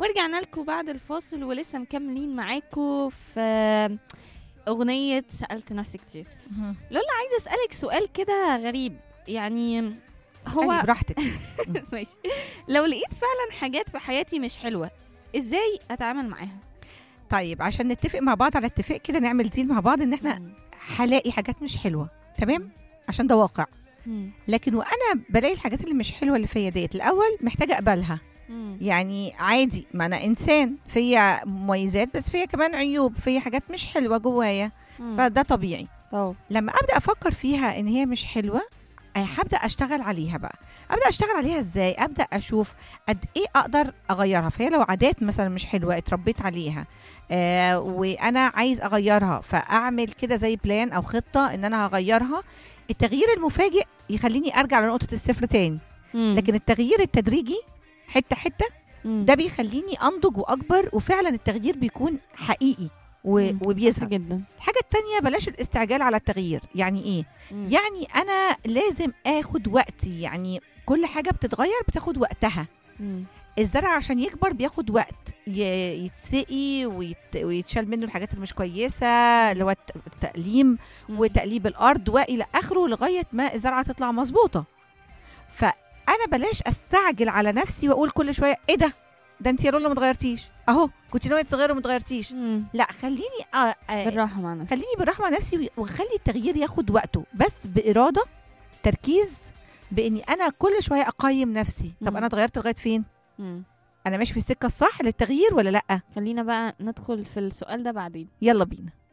ورجعنا لكم بعد الفاصل ولسه مكملين معاكم في أغنية سألت نفسي كتير. لولا عايزة أسألك سؤال كده غريب، يعني هو براحتك. ماشي. لو لقيت فعلا حاجات في حياتي مش حلوة، ازاي اتعامل معاها؟ طيب عشان نتفق مع بعض على اتفاق كده، نعمل ديل مع بعض ان احنا هلاقي حاجات مش حلوة، تمام؟ عشان ده واقع. لكن وانا بلاقي الحاجات اللي مش حلوة اللي فيا ديت، الاول محتاجة اقبلها. يعني عادي، ما انا انسان، فيا مميزات بس فيا كمان عيوب، فيا حاجات مش حلوة جوايا، فده طبيعي. لما ابدا افكر فيها ان هي مش حلوة، هبدا اشتغل عليها بقى. ابدا اشتغل عليها ازاي؟ ابدا اشوف قد ايه اقدر اغيرها. فهي لو عادات مثلا مش حلوه اتربيت عليها، وانا عايز اغيرها، فاعمل كده زي بلان او خطه ان انا هغيرها. التغيير المفاجئ يخليني ارجع لنقطه الصفر تاني. لكن التغيير التدريجي حته حته ده بيخليني انضج واكبر، وفعلا التغيير بيكون حقيقي وبيظهر جدا. الحاجة التانية، بلاش الاستعجال على التغيير. يعني ايه؟ يعني انا لازم اخد وقتي. يعني كل حاجة بتتغير بتاخد وقتها. الزرع عشان يكبر بياخد وقت، يتسقي ويتشال منه الحاجات اللي مش كويسة، اللي هو التقليم وتقليب الارض والى اخره، لغاية ما الزرعة تطلع مظبوطة. فانا بلاش استعجل على نفسي واقول كل شوية ايه ده انت يا رولا ما اتغيرتيش، اهو كنت ناويه تتغيري وما اتغيرتيش. لا، خليني بالراحه مع نفسي، خليني بالرحمه مع نفسي، وخلي التغيير ياخد وقته، بس باراده، تركيز، باني انا كل شويه اقيم نفسي. طب انا اتغيرت لغايه فين؟ انا ماشي في السكه الصح للتغيير ولا لا؟ خلينا بقى ندخل في السؤال ده بعدين. يلا بينا.